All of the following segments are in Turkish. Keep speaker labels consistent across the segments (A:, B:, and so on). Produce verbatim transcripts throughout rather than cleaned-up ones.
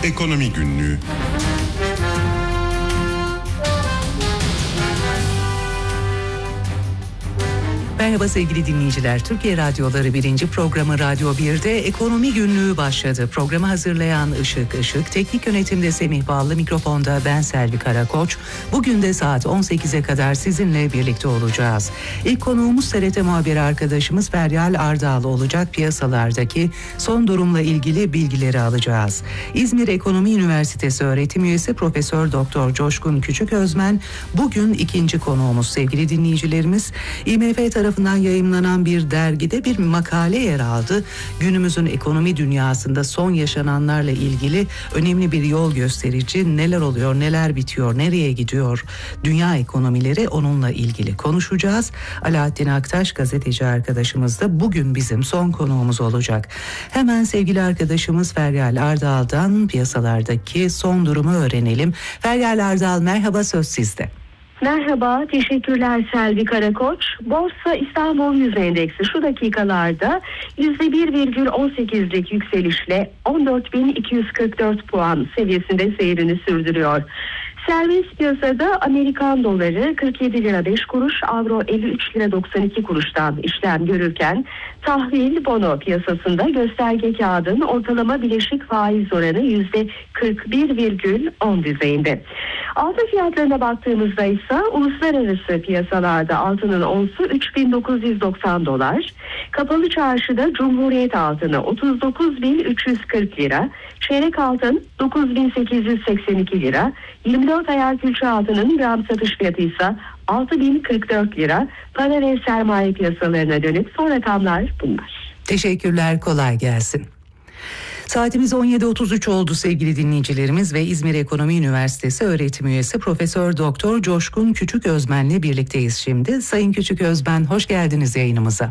A: Ekonomi Günlüğü.
B: Merhaba sevgili dinleyiciler. Türkiye Radyoları birinci programı Radyo bir'de Ekonomi Günlüğü başladı. Programı hazırlayan Işık Işık, teknik yönetimde Semih Ballı, mikrofonda ben Selvi Karakoç. Bugün de saat on sekize kadar sizinle birlikte olacağız. İlk konuğumuz T R T muhabiri arkadaşımız Feryal Ardağlı olacak. Piyasalardaki son durumla ilgili bilgileri alacağız. İzmir Ekonomi Üniversitesi öğretim üyesi Profesör Doktor Coşkun Küçüközmen bugün ikinci konuğumuz sevgili dinleyicilerimiz. I M F tarafından yayımlanan bir dergide bir makale yer aldı. Günümüzün ekonomi dünyasında son yaşananlarla ilgili önemli bir yol gösterici. Neler oluyor, neler bitiyor, nereye gidiyor dünya ekonomileri, onunla ilgili konuşacağız. Alaaddin Aktaş gazeteci arkadaşımız da bugün bizim son konuğumuz olacak. Hemen sevgili arkadaşımız Feryal Ardağ'dan piyasalardaki son durumu öğrenelim. Feryal Ardağ, merhaba, söz sizde.
C: Merhaba, teşekkürler Selvi Karakoç. Borsa İstanbul Yüz Endeksi şu dakikalarda yüzde bir virgül on sekizlik yükselişle on dört bin iki yüz kırk dört puan seviyesinde seyrini sürdürüyor. Serbest piyasada Amerikan doları kırk yedi lira beş kuruş, avro elli üç lira doksan iki kuruştan işlem görürken tahvil bono piyasasında gösterge kağıdın ortalama bileşik faiz oranı yüzde kırk bir virgül on düzeyinde. Altın fiyatlarına baktığımızda ise uluslararası piyasalarda altının onsu üç bin dokuz yüz doksan dolar, kapalı çarşıda Cumhuriyet altını otuz dokuz bin üç yüz kırk lira, çeyrek altın dokuz bin sekiz yüz seksen iki lira, yirmi dört ayar külçe altının gram satış fiyatı ise altı bin kırk dört lira. Para ve sermaye piyasalarına dönük son rakamlar bunlar.
B: Teşekkürler, kolay gelsin. Saatimiz on yedi otuz üç oldu sevgili dinleyicilerimiz ve İzmir Ekonomi Üniversitesi öğretim üyesi Profesör Doktor Coşkun Küçüközmen'le birlikteyiz şimdi. Sayın Küçüközmen, hoş geldiniz yayınımıza.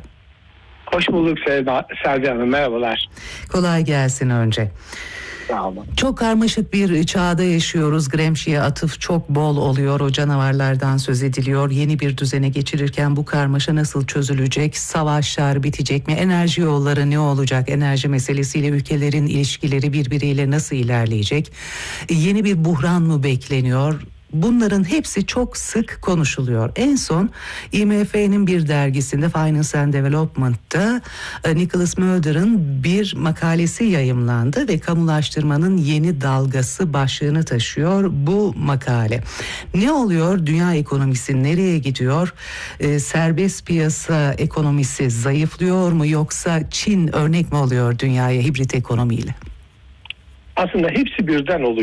D: Hoş bulduk Selvi Hanım, merhabalar.
B: Kolay gelsin önce.
D: Sağ olun.
B: Çok karmaşık bir çağda yaşıyoruz. Gramsci'ye atıf çok bol oluyor. O canavarlardan söz ediliyor. Yeni bir düzene geçirirken bu karmaşa nasıl çözülecek? Savaşlar bitecek mi? Enerji yolları ne olacak? Enerji meselesiyle ülkelerin ilişkileri birbiriyle nasıl ilerleyecek? Yeni bir buhran mı bekleniyor? Bunların hepsi çok sık konuşuluyor. En son I M F'nin bir dergisinde Finance and Development'ta Nicholas Mulder'ın bir makalesi yayımlandı ve kamulaştırmanın yeni dalgası başlığını taşıyor bu makale. Ne oluyor? Dünya ekonomisi nereye gidiyor? Ee, serbest piyasa ekonomisi zayıflıyor mu, yoksa Çin örnek mi oluyor dünyaya hibrit ekonomiyle?
D: Aslında hepsi birden oluyor.